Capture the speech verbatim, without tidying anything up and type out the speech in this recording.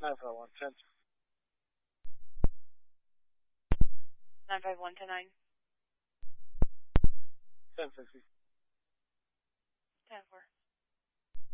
nine five one ten. nine five one ten nine. ten fifty. ten four.